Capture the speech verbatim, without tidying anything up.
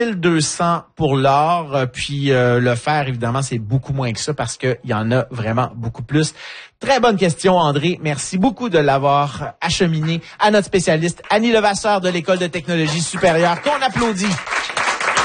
mille deux cents pour l'or, puis euh, le fer, évidemment, c'est beaucoup moins que ça parce qu'il y en a vraiment beaucoup plus. Très bonne question, André. Merci beaucoup de l'avoir acheminé à notre spécialiste Annie Levasseur de l'École de technologie supérieure, qu'on applaudit.